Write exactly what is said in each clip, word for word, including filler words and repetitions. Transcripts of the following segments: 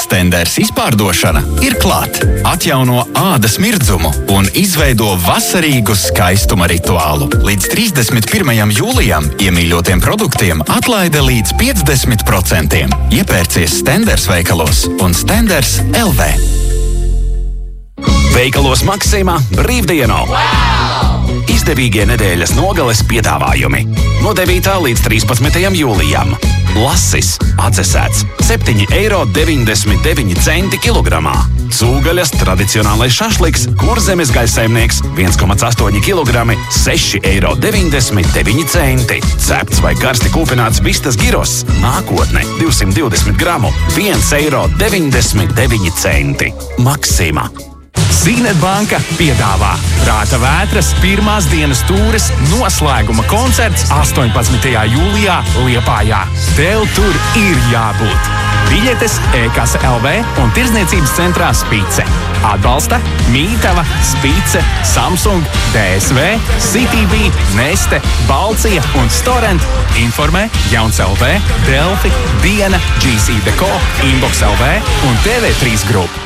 Stenders izpārdošana ir klāt. Atjauno ādas mirdzumu un izveido vasarīgu skaistuma rituālu. Līdz trīsdesmit pirmajam jūlijam iemīļotiem produktiem atlaide līdz piecdesmit procentiem. Iepērcies Stenders veikalos un Stenders L V. Veikalos Maksimā brīvdienu! Wow! Izdevīgie nedēļas nogales piedāvājumi. No devītā līdz trīspadsmitajam jūlijam. Lasis atdzesēts septiņi eiro deviņdesmit deviņi centi kilogramā. Cūgaļas tradicionālais šašliks Kurzemes gaļsaimnieks viens komats astoņi kilogrami seši eiro deviņdesmit deviņi centi. Cepts vai karsti kūpināts vistas giros nākotne divsimt divdesmit gramu viens eiro deviņdesmit deviņi centi. Maksima. Zīnet banka piedāvā Prāta vētras pirmās dienas tūres noslēguma koncerts astoņpadsmitajā jūlijā Liepājā. Tev tur ir jābūt. Biļetes e-kasa L V un tirdzniecības centrā Spice. Atbalsta Mītava, Spice, Samsung, D S V, C T V, Neste, Balcija un Storent. Informē Jauns L V, Delfi, Diena, G C Deco, Inbox L V un T V trīs grupa.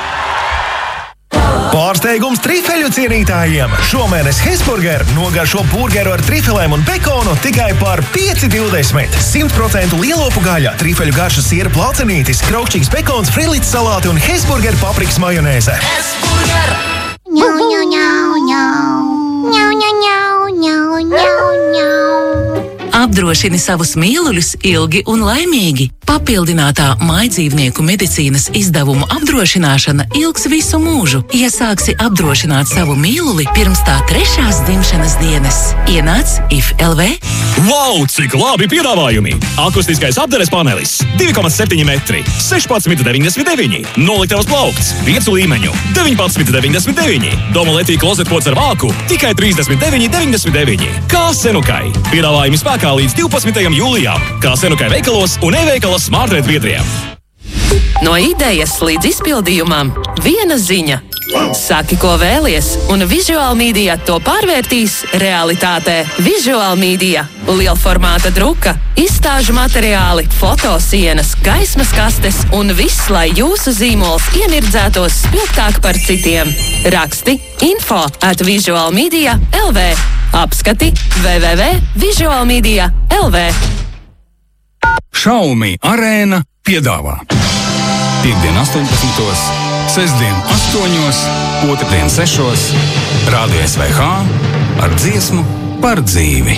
Pārsteigums trifeļu cienītājiem! Šomēnes Hesburger nogaršo burgeru ar trifelēm un bekonu tikai par pieci divdesmit. simt procentu lielopu gaļa, trifeļu garša siera placenītis, kraukšķīgs bekons, frilīts salāti un Hesburger paprikas majonēze. Hesburger! Ņau, ņau, ņau, ņau. Ņau, ņau, ņau, ņau, ņau, ņau. Apdrošini savus mīluļus ilgi un laimīgi. Papildinātā mājdzīvnieku medicīnas izdevumu apdrošināšana ilgs visu mūžu. Iesāksi apdrošināt savu mīluli pirms tā trešās dzimšanas dienas. Ienāc I F L V. Wow, cik labi piedāvājumi! Akustiskais apdares panelis divi komats septiņi metri, sešpadsmit deviņdesmit deviņi, noliktavas plaukts, piecu līmeņu, deviņpadsmit deviņdesmit deviņi, Domoletī klozetpods ar vāku, tikai trīsdesmit deviņi deviņdesmit deviņi. Kā Senukai. Piedāvājumi spēkā līdz divpadsmitajam jūlijam. Kā Senukai veikalos un e-veikalos Smartred Viedriem. No idejas līdz izpildījumam viena ziņa. Saki, ko vēlies, un Visual Media to pārvērtīs realitātē. Visual Media – lielformāta druka, izstāžu materiāli, fotosienas, gaismas kastes un viss, lai jūsu zīmols iemirdzētos spilgtāk par citiem. Raksti info at visualmedia L V. Apskati w w w punkt visualmedia punkt L V. Xiaomi Arēna piedāvā Piektdien astoņpadsmitos, sestdien astoņos, otrdien sešos, Rādio S V H ar dziesmu par dzīvi.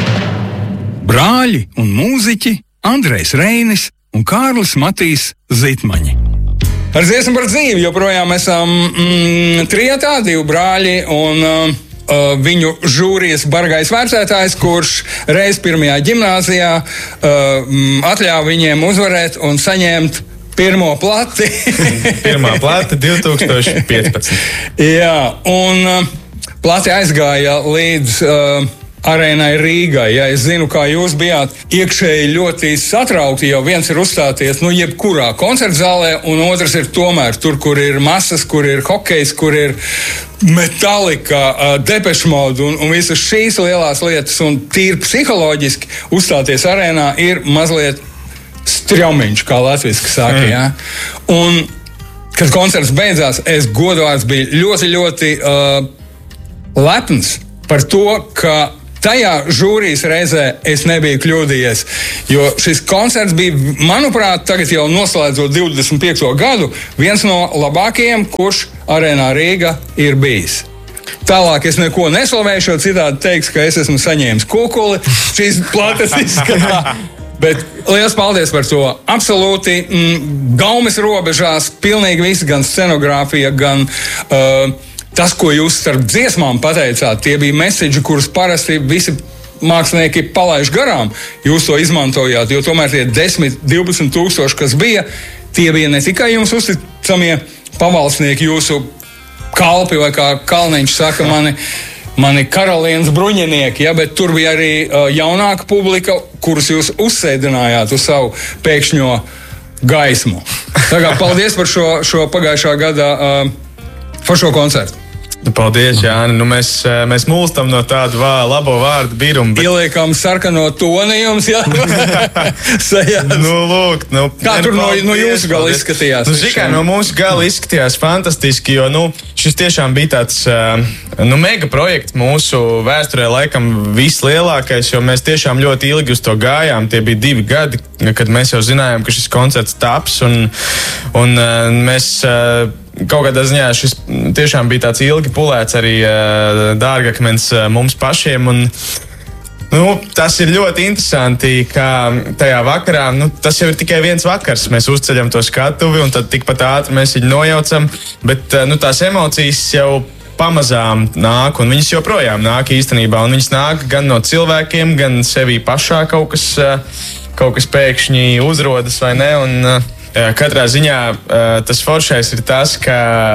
Brāļi un mūziķi Andrejs Reinis un Kārlis Matīs Zitmaņi. Ar dziesmu par dzīvi joprojām esam mm, trietā, divi brāļi un uh, viņu žūrijas bargais vērtētājs, kurš reiz pirmajā ģimnāzijā uh, atļāva viņiem uzvarēt un saņemt pirmo plati. Pirmā plata divi tūkstoši piecpadsmit. Jā, un uh, plati aizgāja līdz uh, Arēnai Rīgai. Ja, es zinu, kā jūs bijāt iekšēji ļoti satraukti, jo viens ir uzstāties, nu, jebkurā koncertzālē, un otrs ir tomēr tur, kur ir masas, kur ir hokejs, kur ir Metallica, uh, Depeche Mode un, un visas šīs lielās lietas, un tīri psiholoģiski uzstāties arēnā ir mazliet strjomiņš, kā latviski saka, mm. ja. Un, kad koncerts beidzās, es godvārds biju ļoti, ļoti uh, lepns par to, ka tajā žūrijas reizē es nebiju kļūdījies, jo šis koncerts bija, manuprāt, tagad jau noslēdzot divdesmit piekto gadu, viens no labākajiem, kurš Arēnā Rīga ir bijis. Tālāk es neko neslavēšu, jo citādi teiks, ka es esmu saņēmis kukuli šīs plates izskatā. Bet liels paldies par to. Absolūti mm, gaumes robežās, pilnīgi viss, gan scenogrāfija, gan uh, tas, ko jūs starp dziesmām pateicāt, tie bija meseģi, kurus parasti visi mākslinieki palaiž garām. Jūs to izmantojāt, jo tomēr tie desmit, divdesmit tūkstoši, kas bija, tie bija ne tikai jums uzticamie pavalsnieki, jūsu kalpi, vai kā Kalniņš saka, mani, mani karalienes bruņinieki, ja, bet tur bija arī uh, jaunāka publika, kurus jūs uzsēdinājāt uz savu pēkšņo gaismu. Tā kā paldies par šo, šo pagājušā gada uh, par šo koncertu. Nu, paldies, Jāni. Nu, mēs, mēs mulstam no tādu vā, labo vārdu birumu. Bet... Ieliekam sarkano toni jums, jā. nu, lūk, nu, Kā tur no, no jūsu gala izskatījās? Nu, zikai, no mūsu gala izskatījās fantastiski, jo nu, šis tiešām bija tāds nu, mega projekts mūsu vēsturē, laikam vislielākais, jo mēs tiešām ļoti ilgi uz to gājām. Tie bija divi gadi, kad mēs jau zinājām, ka šis koncerts taps, un, un mēs kaut kādā ziņā šis tiešām bija tāds ilgi pulēts arī dārgakmens mums pašiem. Un, nu, tas ir ļoti interesanti, ka tajā vakarā, nu, tas jau ir tikai viens vakars. Mēs uzceļam to skatuvi un tad tikpat ātri mēs viņu nojaucam. Bet nu, tās emocijas jau pamazām nāk, un viņas joprojām nāk īstenībā. Un viņas nāk gan no cilvēkiem, gan sevī pašā kaut kas, kaut kas pēkšņi uzrodas vai ne. Un, katrā ziņā tas foršais ir tas, ka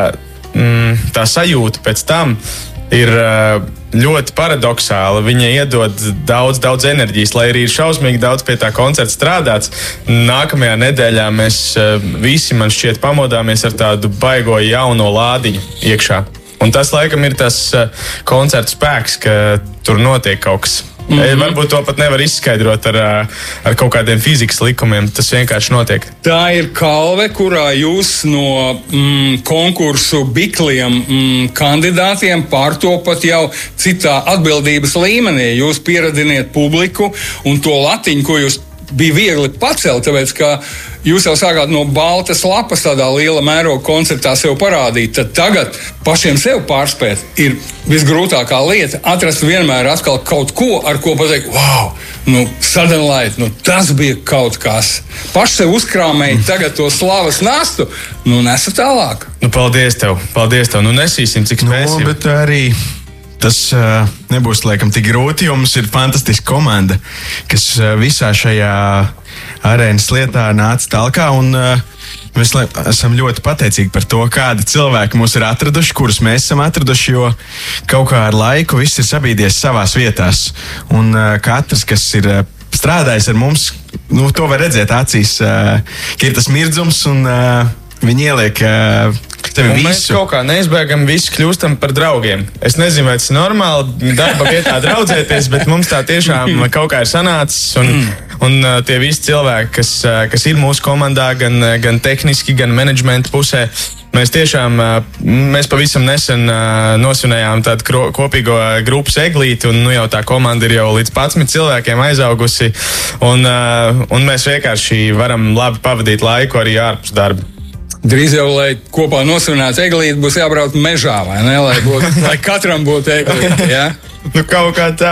mm, tā sajūta pēc tam ir ļoti paradoxāla. Viņa iedod daudz, daudz enerģijas, lai arī ir šausmīgi daudz pie tā koncerta strādāts. Nākamajā nedēļā mēs visi, man šķiet, pamodāmies ar tādu baigo jauno lādiņu iekšā. Un tas, laikam, ir tas koncerta spēks, ka tur notiek kaut kas. Mm-hmm. Varbūt to pat nevar izskaidrot ar, ar kaut kādiem fizikas likumiem. Tas vienkārši notiek. Tā ir kalve, kurā jūs no mm, konkursu bikliem mm, kandidātiem pārtopat jau citā atbildības līmenī. Jūs pieradiniet publiku un to latiņu, ko jūs bija viegli pacelt, tāpēc, ka jūs jau sākāt no baltas lapas tādā liela mēroga koncertā sev parādīt. Tad tagad pašiem sev pārspēt ir visgrūtākā lieta. Atrast vienmēr atkal kaut ko, ar ko pateikt, wow, nu, sudden light, nu, tas bija kaut kas. Paši sev uzkrāmēji tagad to slavas nastu, nu, nesu tālāk. Nu, paldies tev, paldies tev. Nu, nesīsim, cik spēsim. No, bet arī... Tas uh, nebūs, laikam, tik grūti, jo mums ir fantastiska komanda, kas uh, visā šajā arēnas lietā nāca talkā. Un, uh, mēs lai, esam ļoti pateicīgi par to, kādi cilvēki mūs ir atraduši, kurus mēs esam atraduši, jo kaut kā ar laiku viss ir sabīdies savās vietās. Un uh, katrs, kas ir uh, strādājis ar mums, nu, to var redzēt acīs, uh, ka ir tas mirdzums un uh, viņi ieliek... Uh, Mēs kaut kā neizbēgam, visi kļūstam par draugiem. Es nezinu, vai tas ir normāli darba vietā draudzēties, bet mums tā tiešām kaut kā ir sanācis. Un, un tie visi cilvēki, kas, kas ir mūsu komandā, gan, gan tehniski, gan menedžmenta pusē, mēs tiešām, mēs pavisam nesen nosvinējām tādu kopīgo grupas eglīti, un nu jau tā komanda ir jau līdz padsmit cilvēkiem aizaugusi. Un, un mēs vienkārši varam labi pavadīt laiku arī ārpus darba. Drīz jau, lai kopā nosvinētu eglīti, būs jābrauc mežā, vai ne? Lai, būtu, lai katram būtu eglīti, jā? Nu, kaut kā tā.